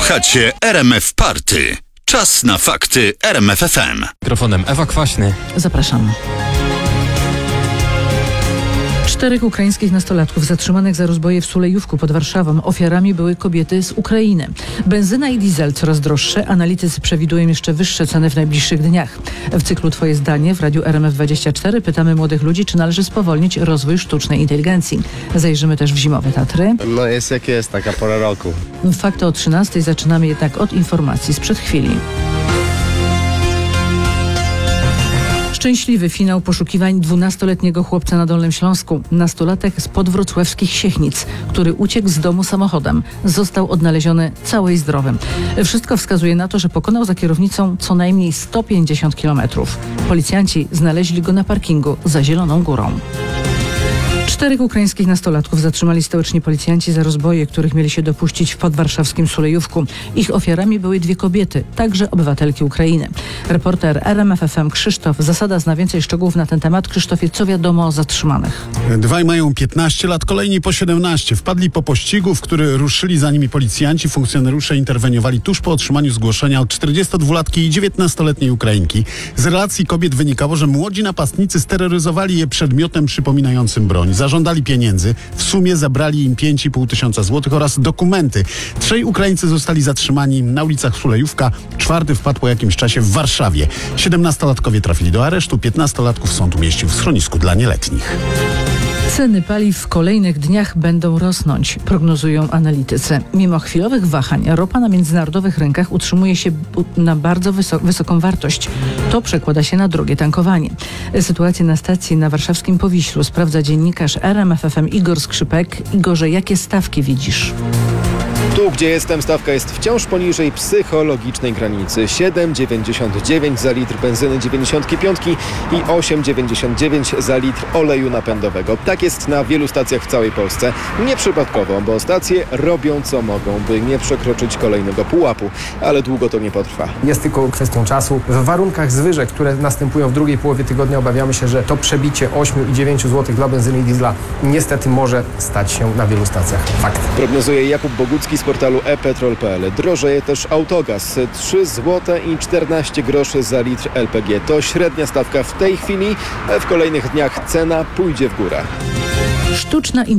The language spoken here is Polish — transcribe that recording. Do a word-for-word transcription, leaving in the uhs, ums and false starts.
Słuchacie R M F Party. Czas na fakty R M F F M. Mikrofonem Ewa Kwaśny. Zapraszam. Czterech ukraińskich nastolatków zatrzymanych za rozboje w Sulejówku pod Warszawą. Ofiarami były kobiety z Ukrainy. Benzyna i diesel coraz droższe. Analitycy przewidują jeszcze wyższe ceny w najbliższych dniach. W cyklu Twoje zdanie w Radiu R M F dwadzieścia cztery pytamy młodych ludzi, czy należy spowolnić rozwój sztucznej inteligencji. Zajrzymy też w zimowe Tatry. No jest jak jest, taka pora roku. Fakty o trzynastej zaczynamy jednak od informacji sprzed chwili. Szczęśliwy finał poszukiwań dwunastoletniego chłopca na Dolnym Śląsku. Nastolatek z podwrocławskich Siechnic, który uciekł z domu samochodem, został odnaleziony cały i zdrowy. Wszystko wskazuje na to, że pokonał za kierownicą co najmniej sto pięćdziesiąt kilometrów. Policjanci znaleźli go na parkingu za Zieloną Górą. Czterech ukraińskich nastolatków zatrzymali stołeczni policjanci za rozboje, których mieli się dopuścić w podwarszawskim Sulejówku. Ich ofiarami były dwie kobiety, także obywatelki Ukrainy. Reporter R M F F M Krzysztof Zasada zna więcej szczegółów na ten temat. Krzysztofie, co wiadomo o zatrzymanych? Dwaj mają piętnaście lat, kolejni po siedemnaście. Wpadli po pościgu, w który ruszyli za nimi policjanci. Funkcjonariusze interweniowali tuż po otrzymaniu zgłoszenia od czterdziestodwulatki i dziewiętnastoletniej Ukrainki. Z relacji kobiet wynikało, że młodzi napastnicy steroryzowali je przedmiotem przypominającym broń. Zażądali pieniędzy. W sumie zabrali im pięć i pół tysiąca złotych oraz dokumenty. Trzej Ukraińcy zostali zatrzymani na ulicach Sulejówka. Czwarty wpadł po jakimś czasie w Warszawie. Siedemnastolatkowie trafili do aresztu. Piętnastolatków sąd umieścił w schronisku dla nieletnich. Ceny paliw w kolejnych dniach będą rosnąć, prognozują analitycy. Mimo chwilowych wahań ropa na międzynarodowych rynkach utrzymuje się na bardzo wysok- wysoką wartość. To przekłada się na drogie tankowanie. Sytuację na stacji na warszawskim Powiślu sprawdza dziennikarz R M F F M Igor Skrzypek. Igorze, jakie stawki widzisz? Tu, gdzie jestem, stawka jest wciąż poniżej psychologicznej granicy. siedem dziewięćdziesiąt dziewięć za litr benzyny dziewięćdziesiąt pięć i osiem dziewięćdziesiąt dziewięć za litr oleju napędowego. Tak jest na wielu stacjach w całej Polsce. Nieprzypadkowo, bo stacje robią co mogą, by nie przekroczyć kolejnego pułapu. Ale długo to nie potrwa. Jest tylko kwestią czasu. W warunkach zwyżek, które następują w drugiej połowie tygodnia, obawiamy się, że to przebicie osiem i dziewięć złotych dla benzyny i diesla niestety może stać się na wielu stacjach. Fakt. Prognozuje Jakub Bogucki z portalu e petrol kropka p l. Drożeje też autogaz. trzy złote i czternaście groszy za litr L P G. To średnia stawka w tej chwili. W kolejnych dniach cena pójdzie w górę. Sztuczna